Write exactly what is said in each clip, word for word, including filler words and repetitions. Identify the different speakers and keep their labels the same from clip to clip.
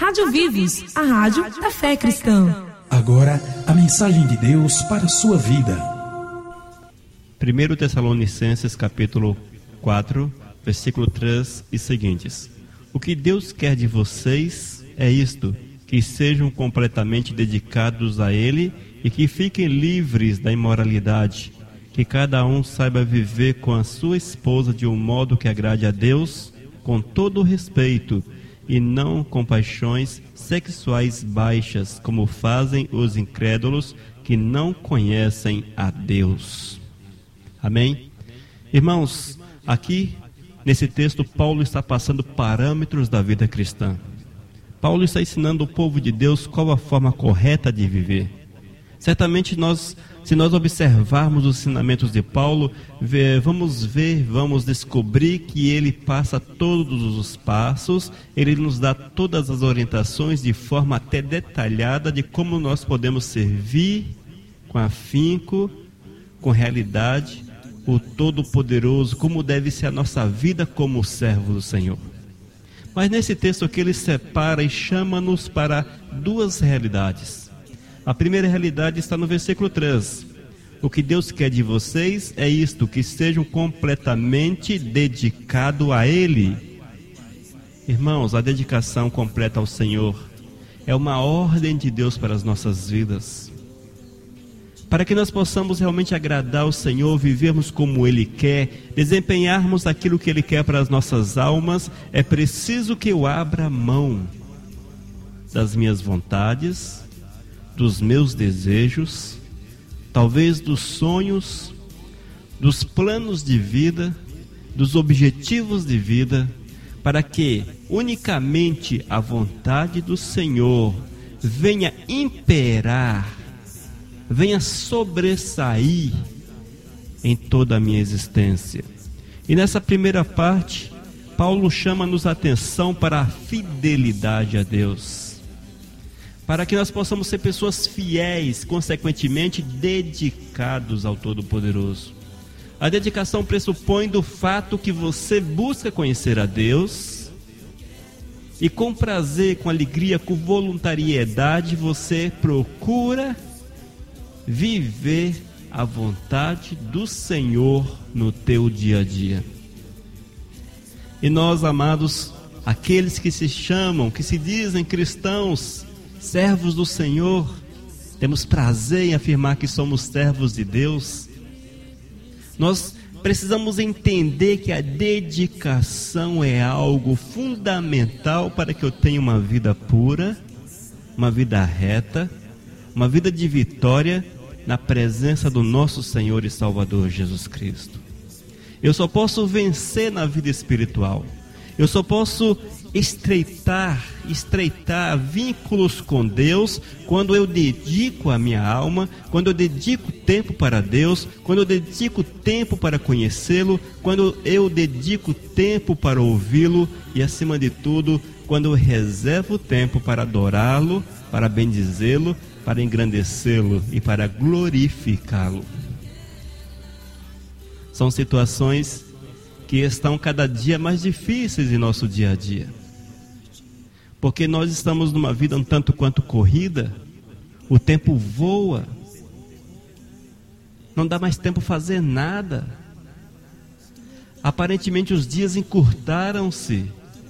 Speaker 1: Rádio Vivos, a rádio da fé cristã.
Speaker 2: Agora, a mensagem de Deus para a sua vida.
Speaker 3: primeiro Tessalonicenses capítulo quatro, versículo três e seguintes. O que Deus quer de vocês é isto, que sejam completamente dedicados a Ele e que fiquem livres da imoralidade, que cada um saiba viver com a sua esposa de um modo que agrade a Deus, com todo o respeito, e não com paixões sexuais baixas, como fazem os incrédulos que não conhecem a Deus. Amém? Irmãos, aqui nesse texto Paulo está passando parâmetros da vida cristã. Paulo está ensinando o povo de Deus qual a forma correta de viver. Certamente nós, se nós observarmos os ensinamentos de Paulo, vamos ver, vamos descobrir que ele passa todos os passos, ele nos dá todas as orientações de forma até detalhada de como nós podemos servir com afinco, com realidade, o Todo-Poderoso, como deve ser a nossa vida como servo do Senhor. Mas nesse texto aqui ele separa e chama-nos para duas realidades. A primeira realidade está no versículo três. O que Deus quer de vocês é isto, que sejam completamente dedicados a Ele. Irmãos, a dedicação completa ao Senhor é uma ordem de Deus para as nossas vidas. Para que nós possamos realmente agradar ao Senhor, vivermos como Ele quer, desempenharmos aquilo que Ele quer para as nossas almas, é preciso que eu abra mão das minhas vontades, dos meus desejos, talvez dos sonhos, dos planos de vida, dos objetivos de vida, para que unicamente a vontade do Senhor venha imperar, venha sobressair em toda a minha existência. E nessa primeira parte, Paulo chama-nos a atenção para a fidelidade a Deus, para que nós possamos ser pessoas fiéis, consequentemente dedicados ao Todo-Poderoso. A dedicação pressupõe do fato que você busca conhecer a Deus e com prazer, com alegria, com voluntariedade, você procura viver a vontade do Senhor no teu dia a dia. E nós, amados, aqueles que se chamam, que se dizem cristãos, servos do Senhor, temos prazer em afirmar que somos servos de Deus. Nós precisamos entender que a dedicação é algo fundamental para que eu tenha uma vida pura, uma vida reta, uma vida de vitória na presença do nosso Senhor e Salvador Jesus Cristo. Eu só posso vencer na vida espiritual, eu só posso estreitar, estreitar vínculos com Deus quando eu dedico a minha alma, quando eu dedico tempo para Deus, quando eu dedico tempo para conhecê-lo, quando eu dedico tempo para ouvi-lo e, acima de tudo, quando eu reservo tempo para adorá-lo, para bendizê-lo, para engrandecê-lo e para glorificá-lo. São situações que estão cada dia mais difíceis em nosso dia a dia, porque nós estamos numa vida um tanto quanto corrida, o tempo voa, não dá mais tempo fazer nada, aparentemente os dias encurtaram-se,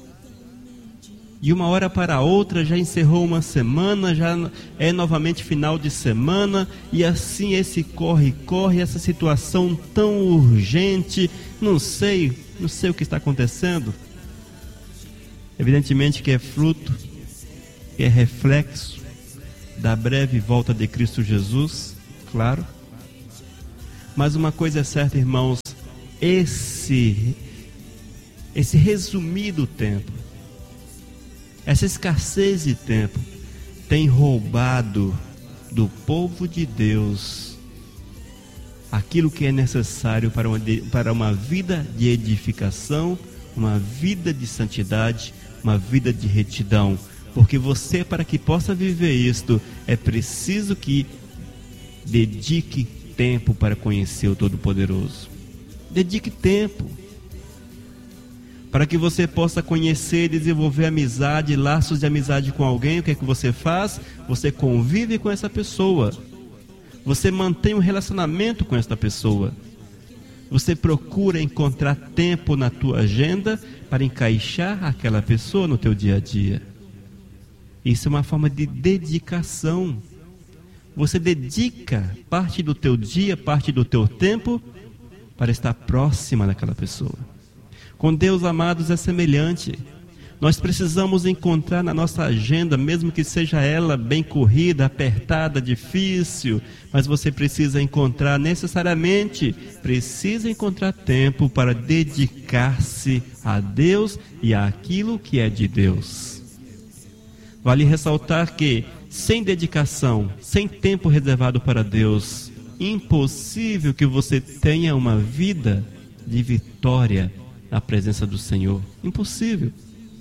Speaker 3: e uma hora para outra já encerrou uma semana, já é novamente final de semana, e assim esse corre-corre, essa situação tão urgente, não sei, não sei o que está acontecendo. Evidentemente que é fruto, que é reflexo da breve volta de Cristo Jesus, claro. Mas uma coisa é certa, irmãos, esse, esse resumido tempo, essa escassez de tempo tem roubado do povo de Deus aquilo que é necessário para uma, para uma vida de edificação, uma vida de santidade, uma vida de retidão. Porque você, para que possa viver isto, é preciso que dedique tempo para conhecer o Todo-Poderoso. Dedique tempo. Para que você possa conhecer e desenvolver amizade, laços de amizade com alguém, o que é que você faz? Você convive com essa pessoa. Você mantém um relacionamento com essa pessoa. Você procura encontrar tempo na tua agenda para encaixar aquela pessoa no teu dia a dia. Isso é uma forma de dedicação. Você dedica parte do teu dia, parte do teu tempo para estar próxima daquela pessoa. Com Deus, amados, é semelhante. Nós precisamos encontrar na nossa agenda, mesmo que seja ela bem corrida, apertada, difícil, mas você precisa encontrar necessariamente, precisa encontrar tempo para dedicar-se a Deus e àquilo que é de Deus. Vale ressaltar que, sem dedicação, sem tempo reservado para Deus, impossível que você tenha uma vida de vitória na presença do Senhor. Impossível.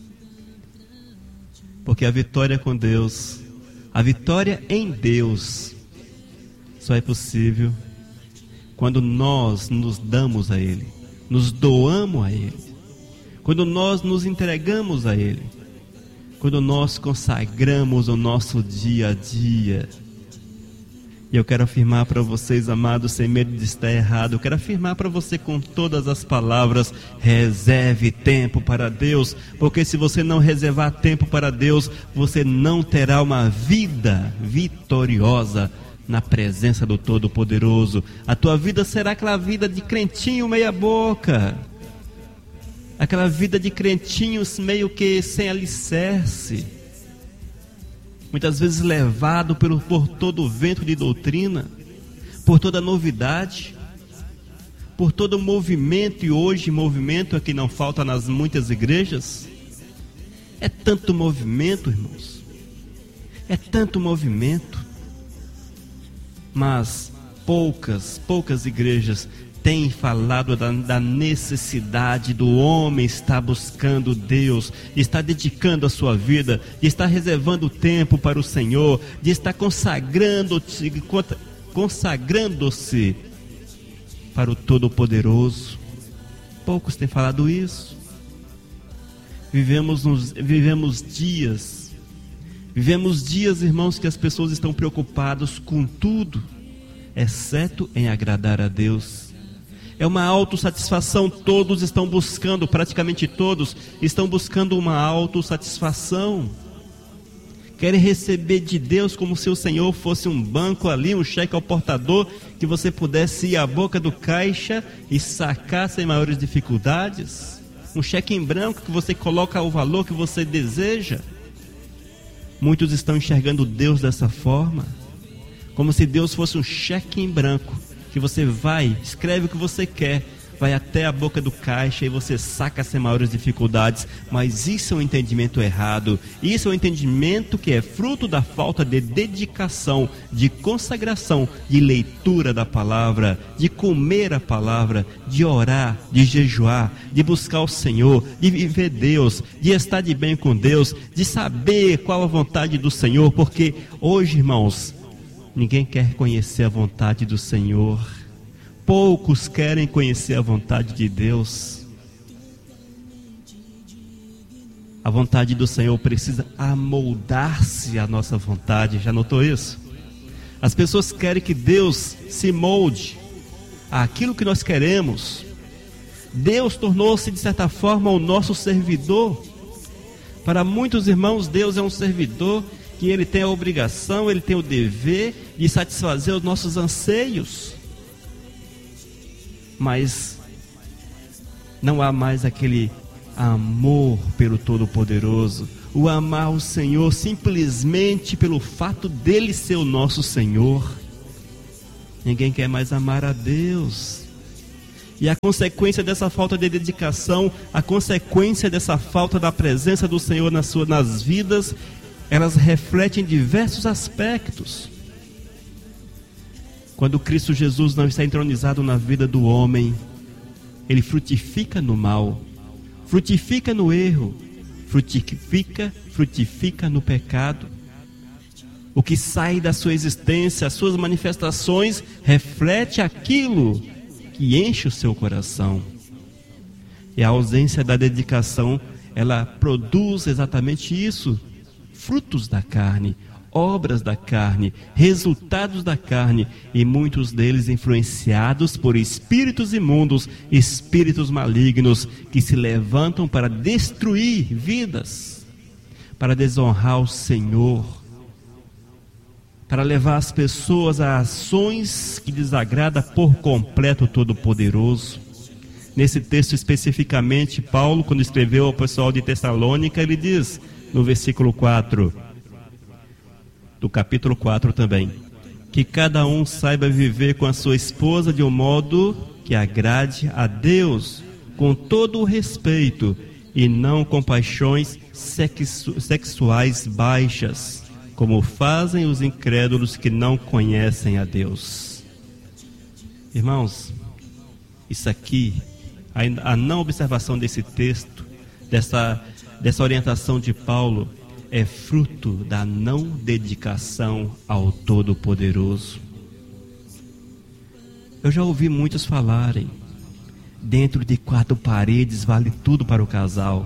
Speaker 3: Porque a vitória com Deus, a vitória em Deus, só é possível quando nós nos damos a Ele, nos doamos a Ele, quando nós nos entregamos a Ele, quando nós consagramos o nosso dia a dia. E eu quero afirmar para vocês, amados, sem medo de estar errado, eu quero afirmar para você com todas as palavras: reserve tempo para Deus, porque se você não reservar tempo para Deus, você não terá uma vida vitoriosa na presença do Todo-Poderoso. A tua vida será aquela vida de crentinho meia boca, aquela vida de crentinhos meio que sem alicerce, muitas vezes levado pelo, por todo o vento de doutrina, por toda novidade, por todo movimento, e hoje movimento é que não falta nas muitas igrejas. É tanto movimento, irmãos, é tanto movimento, mas poucas, poucas igrejas tem falado da, da necessidade do homem estar buscando Deus, de estar dedicando a sua vida, de estar reservando tempo para o Senhor, de estar consagrando-se, consagrando-se para o Todo-Poderoso. Poucos têm falado isso. Vivemos, nos, vivemos dias, vivemos dias, irmãos, que as pessoas estão preocupadas com tudo, exceto em agradar a Deus. É uma autossatisfação, todos estão buscando, praticamente todos, estão buscando uma autossatisfação. Querem receber de Deus como se o Senhor fosse um banco ali, um cheque ao portador, que você pudesse ir à boca do caixa e sacar sem maiores dificuldades. Um cheque em branco que você coloca o valor que você deseja. Muitos estão enxergando Deus dessa forma, como se Deus fosse um cheque em branco, que você vai, escreve o que você quer, vai até a boca do caixa e você saca sem maiores dificuldades. Mas isso é um entendimento errado. Isso é um entendimento que é fruto da falta de dedicação, de consagração, de leitura da palavra, de comer a palavra, de orar, de jejuar, de buscar o Senhor, de viver Deus, de estar de bem com Deus, de saber qual a vontade do Senhor. Porque hoje, irmãos, ninguém quer conhecer a vontade do Senhor. Poucos querem conhecer a vontade de Deus. A vontade do Senhor precisa amoldar-se à nossa vontade. Já notou isso? As pessoas querem que Deus se molde àquilo que nós queremos. Deus tornou-se, de certa forma, o nosso servidor. Para muitos irmãos, Deus é um servidor que ele tem a obrigação, ele tem o dever de satisfazer os nossos anseios. Mas não há mais aquele amor pelo Todo-Poderoso, o amar o Senhor simplesmente pelo fato dele ser o nosso Senhor. Ninguém quer mais amar a Deus. E a consequência dessa falta de dedicação, a consequência dessa falta da presença do Senhor nas suas, nas vidas, elas refletem diversos aspectos. Quando Cristo Jesus não está entronizado na vida do homem, ele frutifica no mal, frutifica no erro, frutifica, frutifica no pecado. O que sai da sua existência, as suas manifestações, reflete aquilo que enche o seu coração. E a ausência da dedicação, ela produz exatamente isso: frutos da carne, obras da carne, resultados da carne, e muitos deles influenciados por espíritos imundos, espíritos malignos, que se levantam para destruir vidas, para desonrar o Senhor, para levar as pessoas a ações que desagradam por completo o Todo-Poderoso. Nesse texto especificamente, Paulo, quando escreveu ao pessoal de Tessalônica, ele diz no versículo quatro, do capítulo quatro também, que cada um saiba viver com a sua esposa de um modo que agrade a Deus, com todo o respeito, e não com paixões sexu- sexuais baixas, como fazem os incrédulos que não conhecem a Deus. Irmãos, isso aqui, a não observação desse texto, dessa, dessa orientação de Paulo, é fruto da não dedicação ao Todo-Poderoso. Eu já ouvi muitos falarem: dentro de quatro paredes vale tudo para o casal.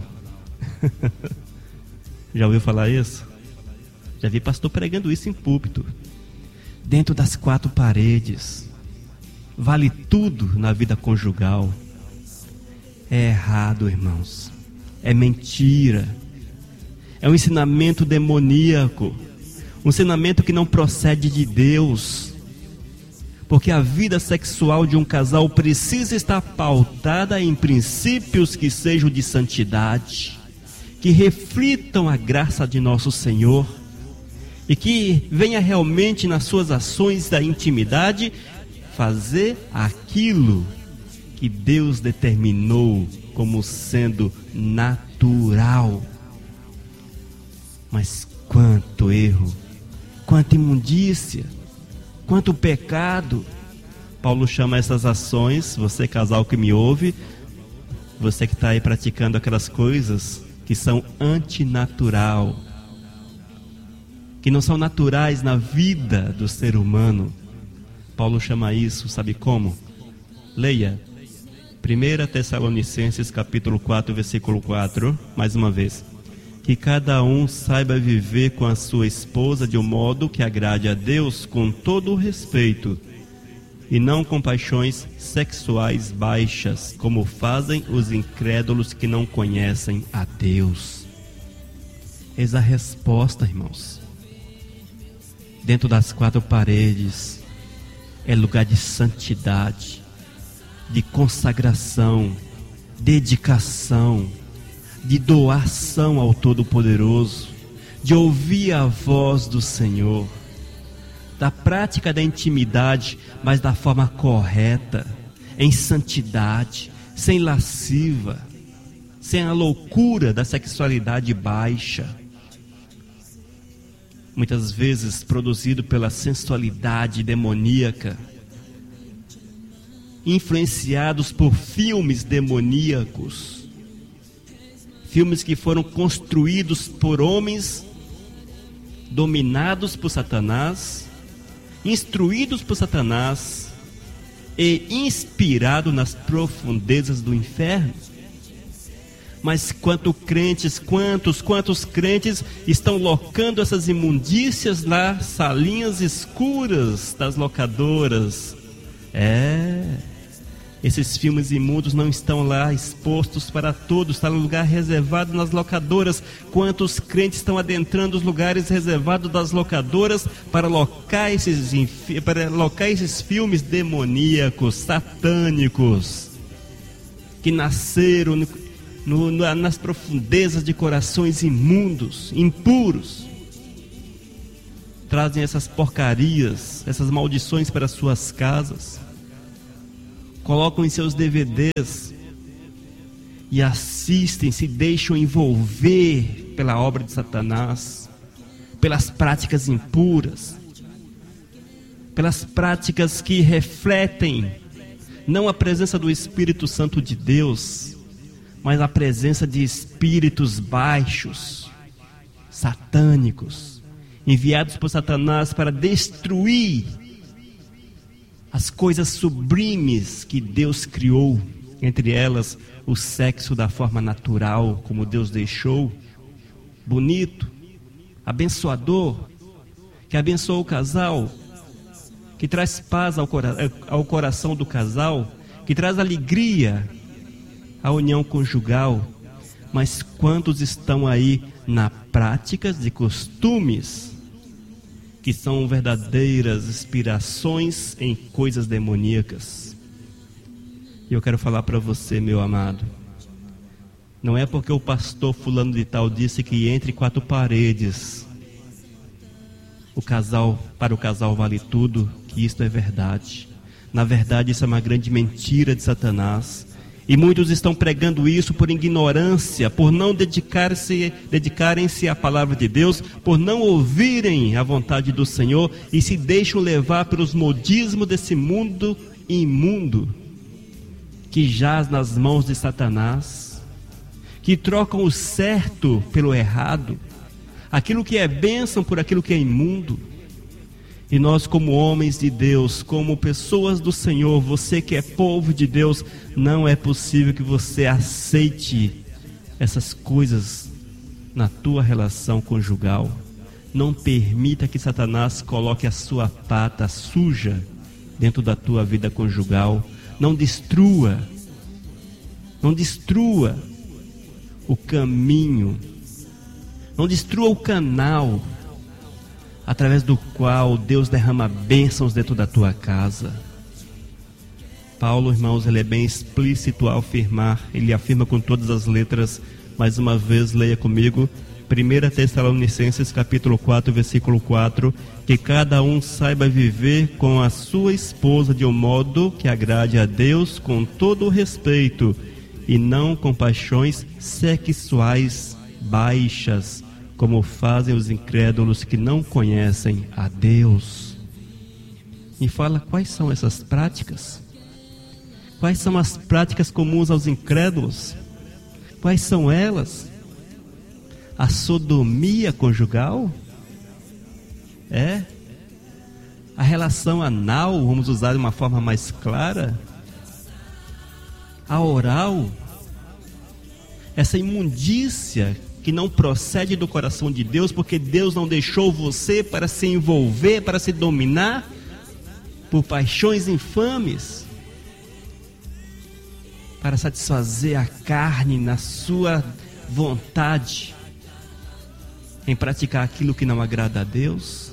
Speaker 3: Já ouviu falar isso? Já vi pastor pregando isso em púlpito. Dentro das quatro paredes vale tudo na vida conjugal. É errado, irmãos. É mentira. É um ensinamento demoníaco, um ensinamento que não procede de Deus, porque a vida sexual de um casal precisa estar pautada em princípios que sejam de santidade, que reflitam a graça de nosso Senhor, e que venha realmente nas suas ações da intimidade fazer aquilo que Deus determinou como sendo natural. Mas quanto erro, quanta imundícia, quanto pecado. Paulo chama essas ações, você casal que me ouve, você que está aí praticando aquelas coisas que são antinatural, que não são naturais na vida do ser humano. Paulo chama isso, sabe como? Leia primeira Tessalonicenses capítulo quatro, versículo quatro, mais uma vez. Que cada um saiba viver com a sua esposa de um modo que agrade a Deus, com todo o respeito, e não com paixões sexuais baixas, como fazem os incrédulos que não conhecem a Deus. Eis a resposta, irmãos. Dentro das quatro paredes é lugar de santidade, de consagração, dedicação, de doação ao Todo-Poderoso, de ouvir a voz do Senhor, da prática da intimidade, mas da forma correta, em santidade, sem lasciva, sem a loucura da sexualidade baixa, muitas vezes produzido pela sensualidade demoníaca, influenciados por filmes demoníacos, filmes que foram construídos por homens dominados por Satanás, instruídos por Satanás e inspirados nas profundezas do inferno. Mas quanto crentes, quantos, quantos crentes estão locando essas imundícias nas salinhas escuras das locadoras? É... Esses filmes imundos não estão lá expostos para todos, está no lugar reservado nas locadoras. Quantos crentes estão adentrando os lugares reservados das locadoras para locar esses, para locar esses filmes demoníacos, satânicos, que nasceram no, no, no, nas profundezas de corações imundos, impuros. Trazem essas porcarias, essas maldições para suas casas. Colocam em seus D V Ds e assistem, se deixam envolver pela obra de Satanás, pelas práticas impuras, pelas práticas que refletem não a presença do Espírito Santo de Deus, mas a presença de espíritos baixos, satânicos, enviados por Satanás para destruir as coisas sublimes que Deus criou, entre elas o sexo da forma natural, como Deus deixou, bonito, abençoador, que abençoa o casal, que traz paz ao, cora- ao coração do casal, que traz alegria à união conjugal. Mas quantos estão aí na prática de costumes que são verdadeiras inspirações em coisas demoníacas? E eu quero falar para você, meu amado, não é porque o pastor fulano de tal disse que entre quatro paredes o casal, para o casal vale tudo, que isto é verdade. Na verdade, isso é uma grande mentira de Satanás. E muitos estão pregando isso por ignorância, por não dedicar-se, dedicarem-se à palavra de Deus, por não ouvirem a vontade do Senhor e se deixam levar pelos modismos desse mundo imundo que jaz nas mãos de Satanás, que trocam o certo pelo errado, aquilo que é bênção por aquilo que é imundo. E nós, como homens de Deus, como pessoas do Senhor, você que é povo de Deus, não é possível que você aceite essas coisas na tua relação conjugal. Não permita que Satanás coloque a sua pata suja dentro da tua vida conjugal. Não destrua, não destrua o caminho, não destrua o canal através do qual Deus derrama bênçãos dentro da tua casa. Paulo, irmãos, ele é bem explícito ao afirmar, ele afirma com todas as letras. Mais uma vez, leia comigo, primeira Tessalonicenses capítulo quatro, versículo quatro, que cada um saiba viver com a sua esposa de um modo que agrade a Deus com todo o respeito, e não com paixões sexuais baixas, como fazem os incrédulos que não conhecem a Deus. Me fala, quais são essas práticas? Quais são as práticas comuns aos incrédulos? Quais são elas? A sodomia conjugal? É? A relação anal, vamos usar de uma forma mais clara? A oral? Essa imundícia que não procede do coração de Deus, porque Deus não deixou você para se envolver, para se dominar por paixões infames, para satisfazer a carne na sua vontade, em praticar aquilo que não agrada a Deus.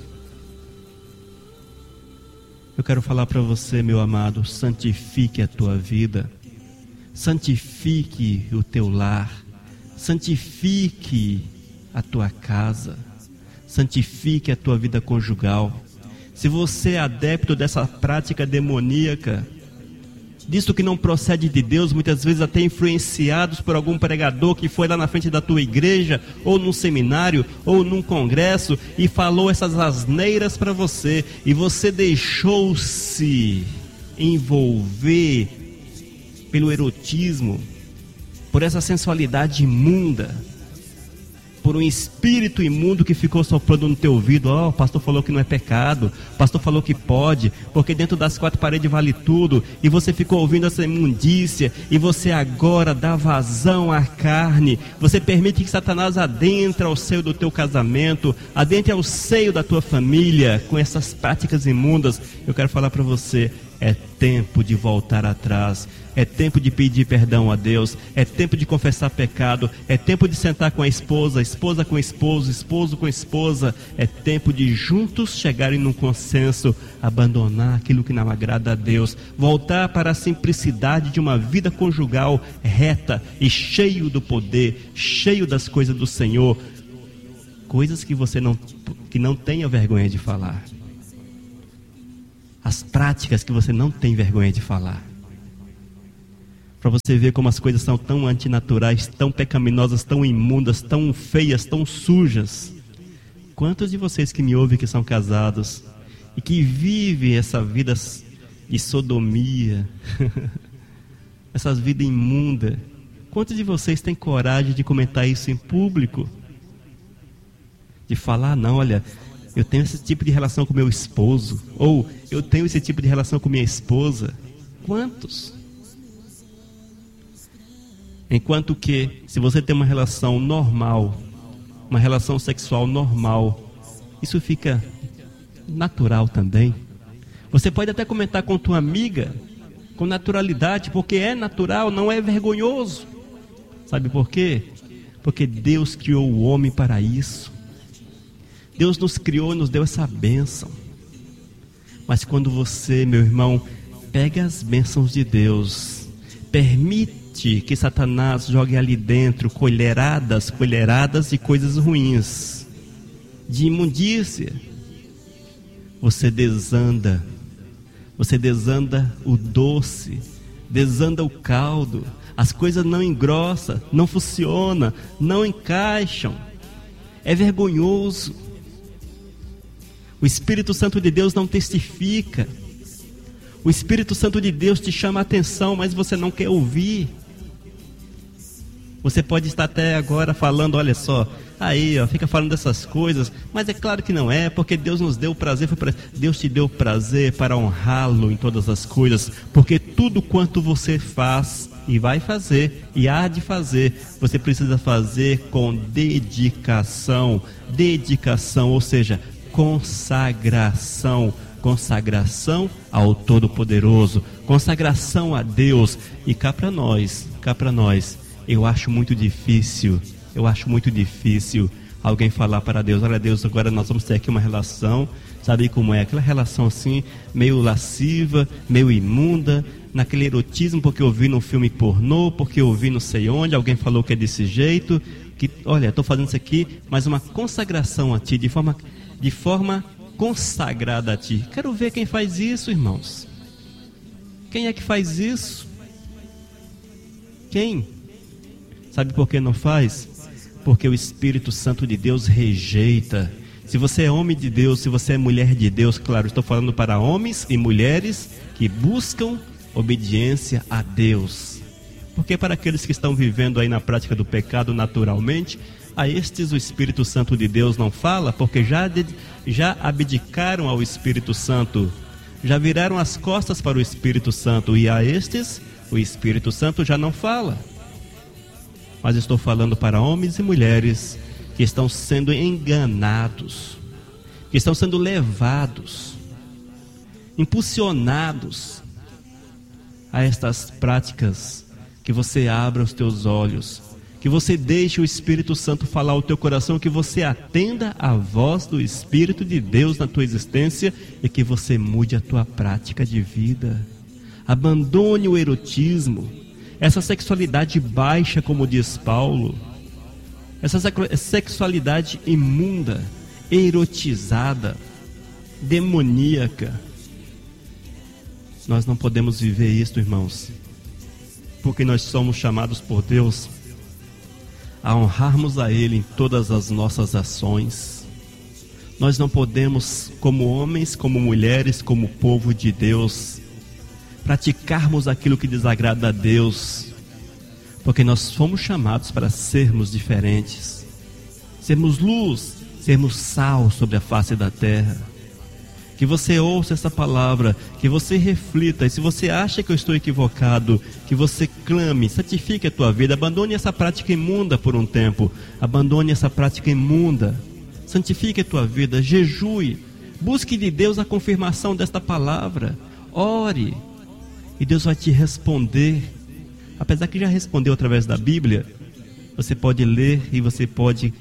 Speaker 3: Eu quero falar para você, meu amado, santifique a tua vida, santifique o teu lar, santifique a tua casa, santifique a tua vida conjugal. Se você é adepto dessa prática demoníaca, disso que não procede de Deus, muitas vezes até influenciados por algum pregador que foi lá na frente da tua igreja, ou num seminário, ou num congresso, e falou essas asneiras para você, e você deixou-se envolver pelo erotismo, por essa sensualidade imunda, por um espírito imundo que ficou soprando no teu ouvido. Ó, oh, o pastor falou que não é pecado, o pastor falou que pode, porque dentro das quatro paredes vale tudo, e você ficou ouvindo essa imundícia, e você agora dá vazão à carne, você permite que Satanás adentre ao seio do teu casamento, adentre ao seio da tua família, com essas práticas imundas. Eu quero falar para você, é tempo de voltar atrás, é tempo de pedir perdão a Deus, é tempo de confessar pecado, é tempo de sentar com a esposa, esposa com esposo, esposo com esposa, é tempo de juntos chegarem num consenso, abandonar aquilo que não agrada a Deus, voltar para a simplicidade de uma vida conjugal reta e cheio do poder, cheio das coisas do Senhor, coisas que você não, que não tenha vergonha de falar. As práticas que você não tem vergonha de falar. Para você ver como as coisas são tão antinaturais, tão pecaminosas, tão imundas, tão feias, tão sujas. Quantos de vocês que me ouvem que são casados e que vivem essa vida de sodomia, essa vida imunda, quantos de vocês têm coragem de comentar isso em público? De falar, não, olha, eu tenho esse tipo de relação com meu esposo, ou eu tenho esse tipo de relação com minha esposa. Quantos? Enquanto que, se você tem uma relação normal, uma relação sexual normal, isso fica natural também. Você pode até comentar com tua amiga, com naturalidade, porque é natural, não é vergonhoso. Sabe por quê? Porque Deus criou o homem para isso. Deus nos criou e nos deu essa bênção. Mas quando você, meu irmão, pega as bênçãos de Deus, permite que Satanás jogue ali dentro colheradas, colheradas de coisas ruins, de imundícia, você desanda, você desanda o doce, desanda o caldo, as coisas não engrossam, não funcionam, não encaixam, é vergonhoso. O Espírito Santo de Deus não testifica. O Espírito Santo de Deus te chama a atenção, mas você não quer ouvir. Você pode estar até agora falando, olha só, aí ó, fica falando dessas coisas, mas é claro que não é, porque Deus nos deu prazer, foi pra... Deus te deu prazer para honrá-lo em todas as coisas, porque tudo quanto você faz e vai fazer e há de fazer, você precisa fazer com dedicação, dedicação, ou seja, consagração, consagração ao Todo-Poderoso, consagração a Deus. E cá para nós, cá para nós, eu acho muito difícil, eu acho muito difícil alguém falar para Deus, olha Deus, agora nós vamos ter aqui uma relação, sabe como é? Aquela relação assim, meio lasciva, meio imunda, naquele erotismo, porque eu vi no filme pornô, porque eu vi não sei onde, alguém falou que é desse jeito, que, olha, estou fazendo isso aqui, mas uma consagração a Ti, de forma... de forma consagrada a Ti. Quero ver quem faz isso, irmãos. Quem é que faz isso? Quem? Sabe por que não faz? Porque o Espírito Santo de Deus rejeita. Se você é homem de Deus, se você é mulher de Deus, claro, estou falando para homens e mulheres que buscam obediência a Deus. Porque para aqueles que estão vivendo aí na prática do pecado naturalmente, a estes o Espírito Santo de Deus não fala, porque já, de, já abdicaram ao Espírito Santo, já viraram as costas para o Espírito Santo, e a estes o Espírito Santo já não fala. Mas estou falando para homens e mulheres que estão sendo enganados, que estão sendo levados, impulsionados a estas práticas, que você abra os teus olhos, que você deixe o Espírito Santo falar ao teu coração, que você atenda a voz do Espírito de Deus na tua existência e que você mude a tua prática de vida. Abandone o erotismo, essa sexualidade baixa, como diz Paulo, essa sexualidade imunda, erotizada, demoníaca. Nós não podemos viver isso, irmãos, porque nós somos chamados por Deus a honrarmos a Ele em todas as nossas ações. Nós não podemos, como homens, como mulheres, como povo de Deus, praticarmos aquilo que desagrada a Deus, porque nós fomos chamados para sermos diferentes, sermos luz, sermos sal sobre a face da terra. Que você ouça essa palavra, que você reflita, e se você acha que eu estou equivocado, que você clame, santifique a tua vida, abandone essa prática imunda por um tempo, abandone essa prática imunda, santifique a tua vida, jejue, busque de Deus a confirmação desta palavra, ore, e Deus vai te responder. Apesar que já respondeu através da Bíblia, você pode ler e você pode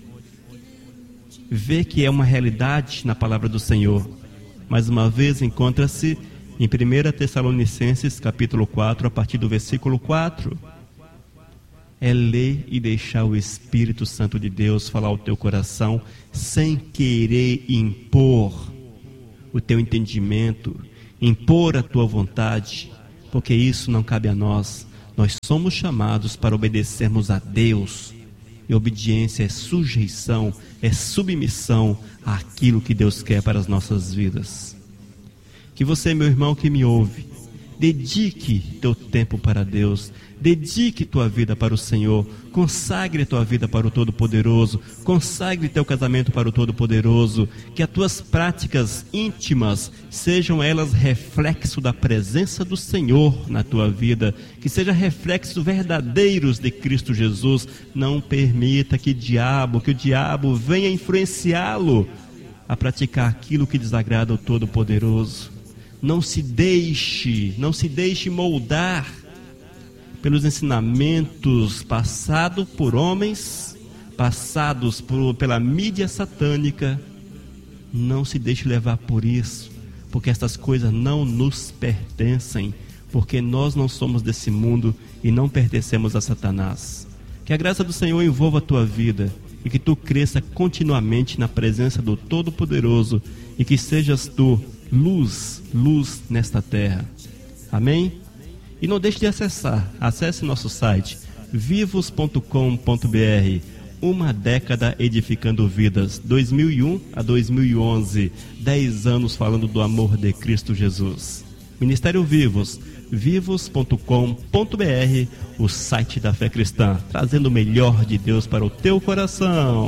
Speaker 3: ver que é uma realidade na palavra do Senhor. Mais uma vez, encontra-se em primeira Tessalonicenses capítulo quatro, a partir do versículo quatro. É ler e deixar o Espírito Santo de Deus falar ao teu coração, sem querer impor o teu entendimento, impor a tua vontade, porque isso não cabe a nós. Nós somos chamados para obedecermos a Deus, e obediência é sujeição, é submissão àquilo que Deus quer para as nossas vidas. Que você, meu irmão que me ouve, dedique teu tempo para Deus, dedique tua vida para o Senhor, consagre tua vida para o Todo-Poderoso, consagre teu casamento para o Todo-Poderoso, que as tuas práticas íntimas sejam elas reflexo da presença do Senhor na tua vida, que seja reflexo verdadeiros de Cristo Jesus. Não permita que o diabo, que o diabo venha influenciá-lo a praticar aquilo que desagrada ao Todo-Poderoso. Não se deixe, não se deixe moldar pelos ensinamentos passados por homens, passados por, pela mídia satânica. Não se deixe levar por isso, porque essas coisas não nos pertencem, porque nós não somos desse mundo e não pertencemos a Satanás. Que a graça do Senhor envolva a tua vida e que tu cresça continuamente na presença do Todo-Poderoso e que sejas tu luz, luz nesta terra. Amém? E não deixe de acessar, acesse nosso site vivos ponto com ponto br. Uma década edificando vidas, dois mil e um a dois mil e onze, dez anos falando do amor de Cristo Jesus. Ministério Vivos, vivos ponto com ponto br, o site da fé cristã, trazendo o melhor de Deus para o teu coração.